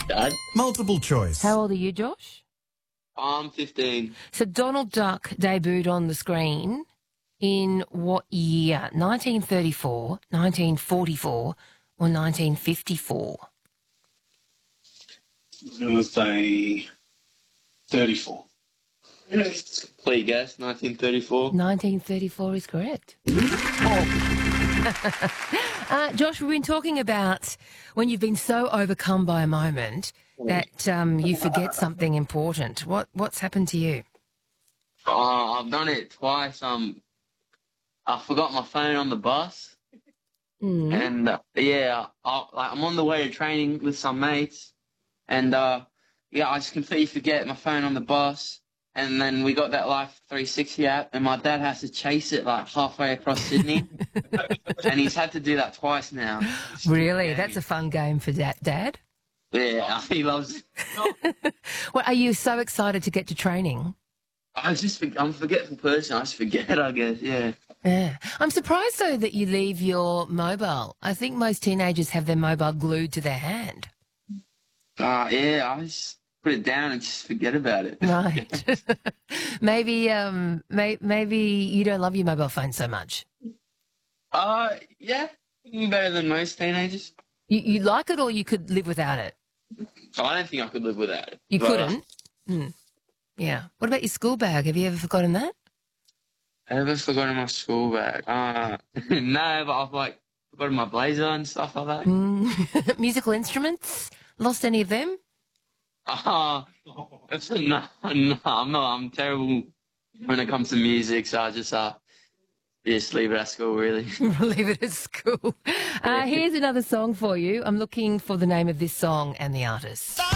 Dad? Multiple choice. How old are you, Josh? I'm 15. So Donald Duck debuted on the screen in what year? 1934, 1944 or 1954? I'm going to say 34. Complete guess, 1934. 1934 is correct. Josh, we've been talking about when you've been so overcome by a moment that you forget something important. What's happened to you? I've done it twice. I forgot my phone on the bus. And, I'm on the way to training with some mates. And, I just completely forget my phone on the bus. And then we got that Life 360 app, and my dad has to chase it like halfway across Sydney. And he's had to do that twice now. Really? That's a fun game for Dad? Yeah, he loves it. Well, are you so excited to get to training? I'm a forgetful person. I just forget, I guess, yeah. Yeah. I'm surprised, though, that you leave your mobile. I think most teenagers have their mobile glued to their hand. I just put it down and just forget about it. Right. Maybe you don't love your mobile phone so much. Yeah, better than most teenagers. You like it, or you could live without it? I don't think I could live without it. You couldn't? Yeah. What about your school bag? Have you ever forgotten that? Ever forgotten my school bag? No, but I've forgotten my blazer and stuff like that. Musical instruments? Lost any of them? No, I'm not. I'm terrible when it comes to music, so I just leave it at school, really. Leave it at school. Here's another song for you. I'm looking for the name of this song and the artist.